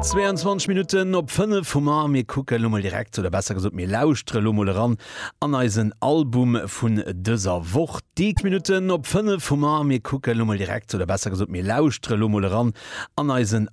22 Minuten op 5 vum mir kucke Lummel direkt oder besser gesot mir lauschtre Lummel ran an eisen Album vun dëser Woch. 10 Minuten op 5 vum mir kucke Lummel direkt oder besser gesot mir lauschtre Lummel ran an eisen